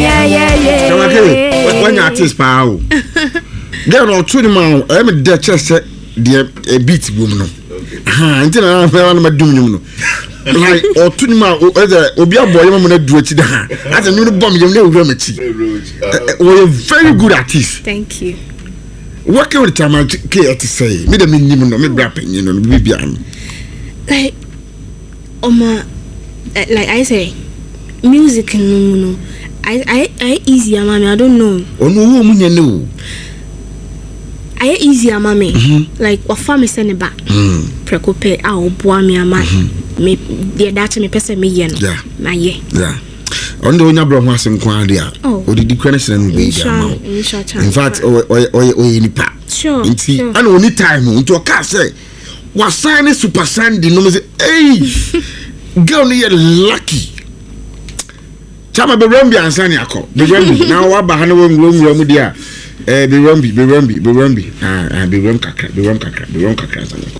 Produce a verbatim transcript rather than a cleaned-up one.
yeah yeah yeah. Chama ke when you artist pa o. Girl no two ni ma o me de chest de a beat boom no. Ah, nti na na ma dum nyum no. Like or two ni ma o obi aboy ma na du achi da ha. Asa nyu no bomb yem na owura machi. We are very good artist. Thank you. What can we tell my kid to say? Me the minimum no me rapping, you know, we be am. Like Oma like I say music no no. I I I easy mama, I don't know. Oh no wo mu nya no. I easy mama. Like what family send back. Mm. Prekope a oboa me ama. Me the that me person me ye no. Yeah. My ye. Yeah. On the onya bro ho asem kwa dia. O di di kwanese na be dia ma. In fact o o o nipa. Sure. Nti ana oni time nti o ka say wa sign super sandy no me say hey girl no you lucky. Chama be rambi ansani akọ. Be rambi na wa ba ha na wo nwura mu dia. Eh be rambi be rambi be rambi. Ah ah be ram kakra be ram kakra be ram kakra.